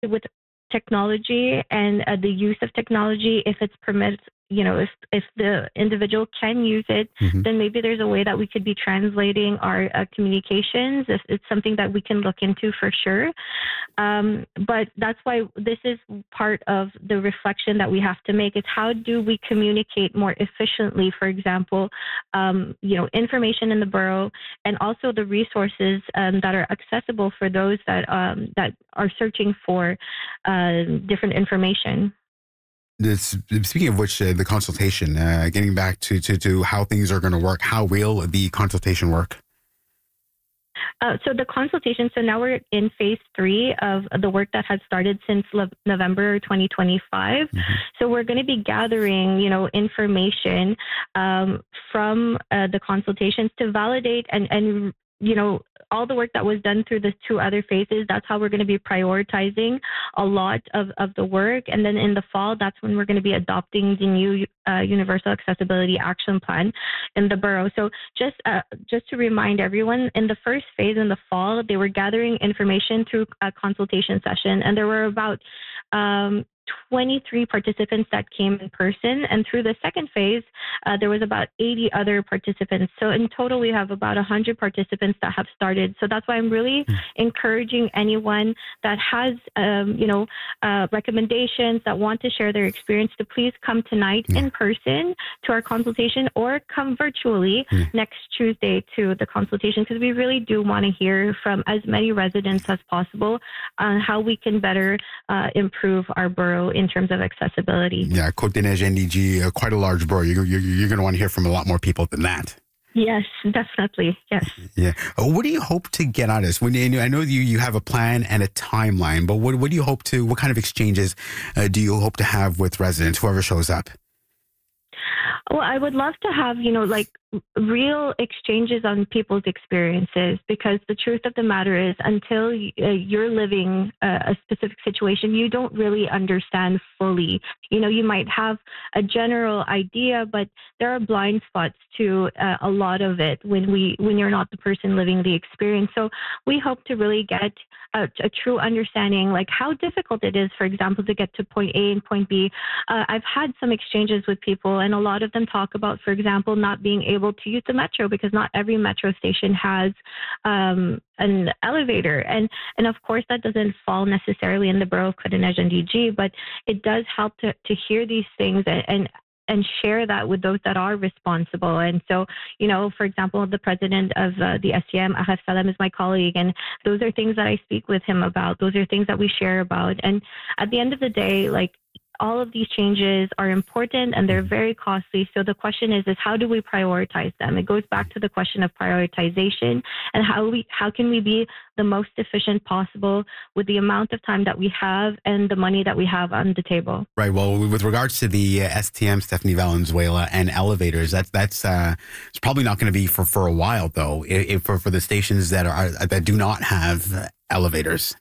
with technology and the use of technology, if it's permitted, if the individual can use it, Mhm. then maybe there's a way that we could be translating our communications. It's something that we can look into for sure. But that's why this is part of the reflection that we have to make is how do we communicate more efficiently, for example, information in the borough and also the resources that are accessible for those that are searching for different information. Speaking of which, the consultation, getting back to how things are going to work, how will the consultation work? So the consultation, so now we're in phase 3 of the work that has started since November 2025. Mhm. So we're going to be gathering, information from the consultations to validate and all the work that was done through the 2 other phases. That's how we're going to be prioritizing a lot of the work. And then in the fall, that's when we're going to be adopting the new Universal Accessibility Action Plan in the borough. So just to remind everyone, in the first phase in the fall, they were gathering information through a consultation session, and there were about 23 participants that came in person. And through the second phase, there was about 80 other participants. So in total, we have about 100 participants that have started. So that's why I'm really encouraging anyone that has, recommendations, that want to share their experience, to please come tonight in person to our consultation or come virtually next Tuesday to the consultation, because we really do want to hear from as many residents as possible on how we can better improve our borough in terms of accessibility. Yeah, Côte-des-Neiges, NDG, quite a large borough. You're going to want to hear from a lot more people than that. Yes, definitely. Yes. Yeah. What do you hope to get out of this? I know you have a plan and a timeline, but what do you hope to? What kind of exchanges do you hope to have with residents, whoever shows up? Well, I would love to have, real exchanges on people's experiences, because the truth of the matter is, until you're living a specific situation, you don't really understand fully. You might have a general idea, but there are blind spots to a lot of it when you're not the person living the experience. So we hope to really get a true understanding, like how difficult it is, for example, to get to point A and point B. I've had some exchanges with people, and a lot of them talk about, for example, not being able to use the metro because not every metro station has an elevator. And of course, that doesn't fall necessarily in the borough of Côte-des-Neiges and DG, but it does help to hear these things and share that with those that are responsible. And so, for example, the president of the STM, Aref Salem, is my colleague, and those are things that I speak with him about. Those are things that we share about. And at the end of the day, all of these changes are important and they're very costly. So the question is how do we prioritize them? It goes back to the question of prioritization and how can we be the most efficient possible with the amount of time that we have and the money that we have on the table. Right. Well, with regards to the STM, Stephanie Valenzuela, and elevators, that's it's probably not going to be for a while though. For the stations that do not have elevators.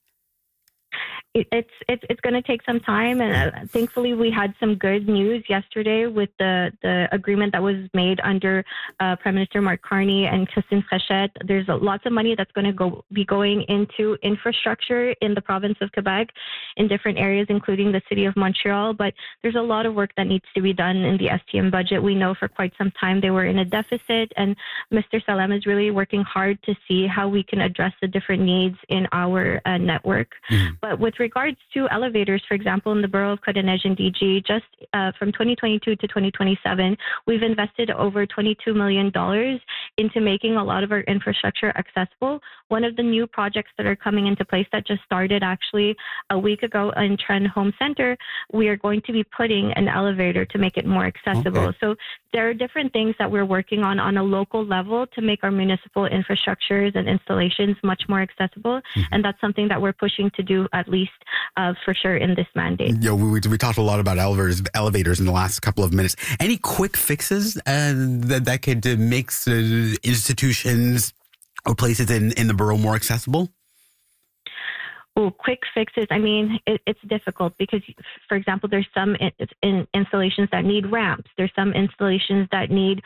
It's going to take some time, and thankfully we had some good news yesterday with the agreement that was made under Prime Minister Mark Carney and Christine Fréchette. There's lots of money that's going to be going into infrastructure in the province of Quebec in different areas, including the city of Montreal. But there's a lot of work that needs to be done in the STM budget. We know for quite some time they were in a deficit, and Mr. Salem is really working hard to see how we can address the different needs in our network. But with regards to elevators, for example, in the borough of Côte-des-Neiges and DG, just from 2022 to 2027, we've invested over $22 million into making a lot of our infrastructure accessible. One of the new projects that are coming into place that just started actually a week ago in Trend Home Center, we are going to be putting an elevator to make it more accessible. Okay. So there are different things that we're working on a local level to make our municipal infrastructures and installations much more accessible. And that's something that we're pushing to do at least for sure in this mandate. Yeah, we talked a lot about elevators in the last couple of minutes. Any quick fixes that could make institutions or places in the borough more accessible? Well, quick fixes. I mean, it's difficult because, for example, there's some installations that need ramps. There's some installations that need,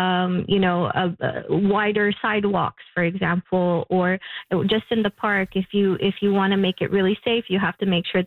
wider sidewalks, for example, or just in the park. If you want to make it really safe, you have to make sure